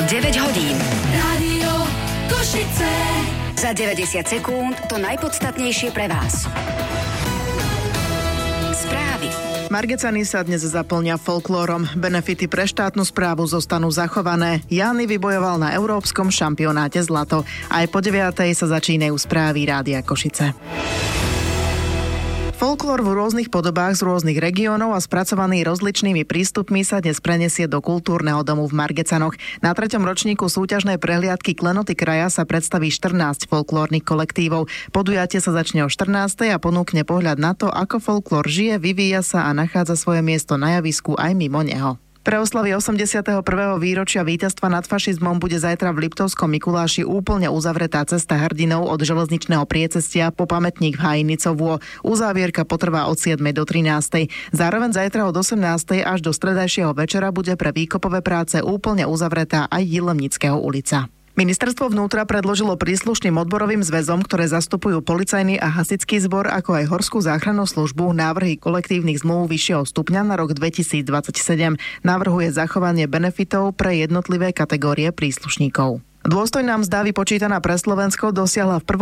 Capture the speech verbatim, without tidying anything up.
deväť hodín. Rádio Košice. Za deväťdesiat sekúnd to najpodstatnejšie pre vás. Správy. Margecany sa dnes zaplňa folklórom. Benefity pre štátnu správu zostanú zachované. Jány vybojoval na európskom šampionáte zlato. Aj po deviatej sa začínajú správy Rádia Košice. Folklór v rôznych podobách z rôznych regiónov a spracovaný rozličnými prístupmi sa dnes prenesie do kultúrneho domu v Margecanoch. Na treťom ročníku súťažnej prehliadky Klenoty kraja sa predstaví štrnásť folklórnych kolektívov. Podujatie sa začne o štrnástej a ponúkne pohľad na to, ako folklór žije, vyvíja sa a nachádza svoje miesto na javisku aj mimo neho. Pre oslavy osemdesiateho prvého výročia víťazstva nad fašizmom bude zajtra v Liptovskom Mikuláši úplne uzavretá cesta hrdinov od železničného priecestia po pamätník v Hajnicovo. Uzávierka potrvá od siedmej do trinástej. Zároveň zajtra od osemnástej až do stredajšieho večera bude pre výkopové práce úplne uzavretá aj Jilemnického ulica. Ministerstvo vnútra predložilo príslušným odborovým zväzom, ktoré zastupujú policajný a hasičský zbor, ako aj horskú záchrannú službu, návrhy kolektívnych zmluv vyššieho stupňa na rok dvetisícdvadsaťsedem. Navrhuje zachovanie benefitov pre jednotlivé kategórie príslušníkov. Dôstojná mzda vypočítaná pre Slovensko dosiahla v prvom